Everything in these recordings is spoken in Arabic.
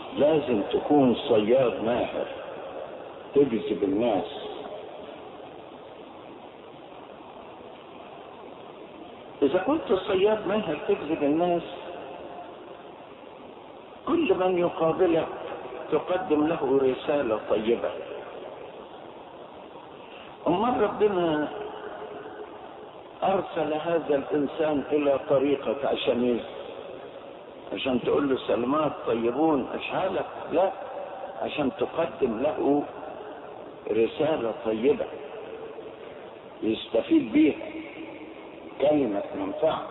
لازم تكون صياد ماهر تجذب الناس. إذا كنت صياد ماهر تجذب الناس، كل من يقابلك تقدم له رسالة طيبة. أمال ربنا أرسل هذا الإنسان إلى طريقك عشان تقول له سلامات طيبون أشهالك؟ لا، عشان تقدم له رسالة طيبة يستفيد بيها، كلمة منفعة.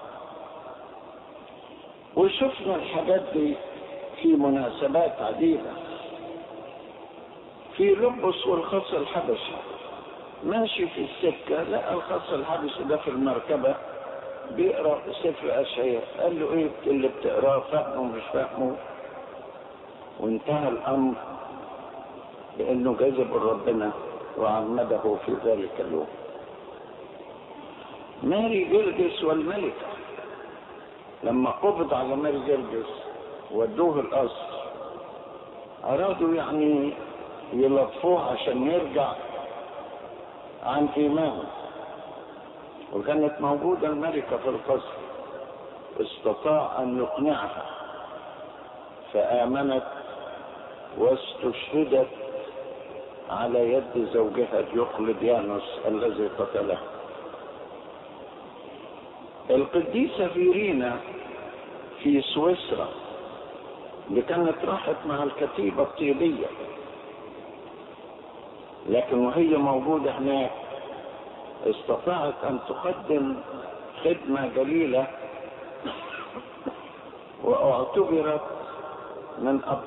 وشفنا الحاجات دي في مناسبات عديدة. في لبس والخص الحبشي ماشي في السكة، لقى الخص الحبشي ده في المركبة بيقرأ سفر أشعياء. قال له ايه اللي بتقراه؟ فهمه مش فهمه؟ وانتهى الأمر بأنه جذب ربنا وعمده في ذلك اليوم. ماري جرجس والملكة لما قبض على ماري جرجس ودوه القصر، أرادوا يعني يلطفوه عشان يرجع عن إيمانه، وكانت موجودة الملكة في القصر، استطاع أن يقنعها فآمنت واستشهدت على يد زوجها ديوقليديانوس الذي قتله. القديسة فيرينا في سويسرا اللي كانت راحت مع الكتيبة الطيبية، لكن وهي موجودة هناك استطاعت أن تقدم خدمة جليلة، واعتبرت من